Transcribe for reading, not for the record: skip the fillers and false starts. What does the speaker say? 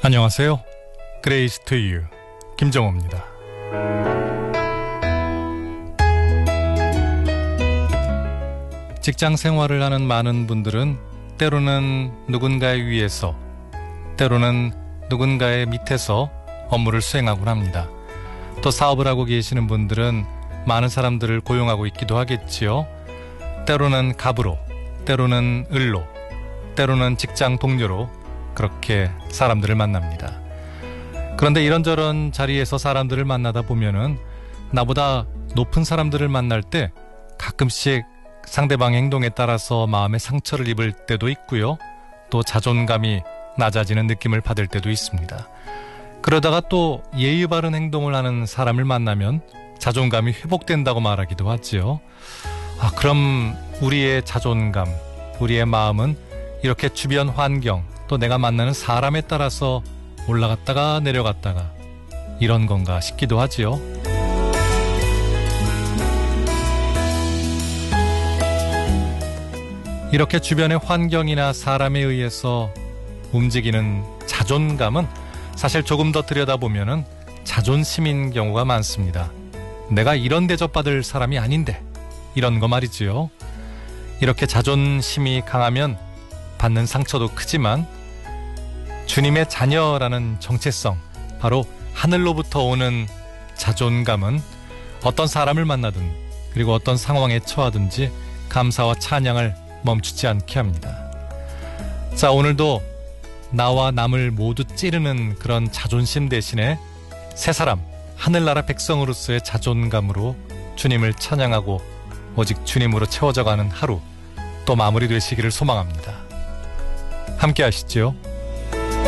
안녕하세요. 그레이스 투 유 김정호입니다. 직장 생활을 하는 많은 분들은 때로는 누군가의 위에서, 때로는 누군가의 밑에서 업무를 수행하곤 합니다. 또 사업을 하고 계시는 분들은 많은 사람들을 고용하고 있기도 하겠지요. 때로는 갑으로, 때로는 을로, 때로는 직장 동료로 그렇게 사람들을 만납니다. 그런데 이런저런 자리에서 사람들을 만나다 보면은 나보다 높은 사람들을 만날 때 가끔씩 상대방 행동에 따라서 마음의 상처를 입을 때도 있고요. 또 자존감이 낮아지는 느낌을 받을 때도 있습니다. 그러다가 또 예의 바른 행동을 하는 사람을 만나면 자존감이 회복된다고 말하기도 하지요. 그럼 우리의 자존감, 우리의 마음은 이렇게 주변 환경, 또 내가 만나는 사람에 따라서 올라갔다가 내려갔다가 이런 건가 싶기도 하지요. 이렇게 주변의 환경이나 사람에 의해서 움직이는 자존감은 사실 조금 더 들여다보면은 자존심인 경우가 많습니다. 내가 이런 대접받을 사람이 아닌데 이런 거 말이지요. 이렇게 자존심이 강하면 받는 상처도 크지만 주님의 자녀라는 정체성, 바로 하늘로부터 오는 자존감은 어떤 사람을 만나든 그리고 어떤 상황에 처하든지 감사와 찬양을 멈추지 않게 합니다. 자, 오늘도 나와 남을 모두 찌르는 그런 자존심 대신에 새 사람, 하늘나라 백성으로서의 자존감으로 주님을 찬양하고 오직 주님으로 채워져가는 하루 또 마무리되시기를 소망합니다. 함께 하시죠.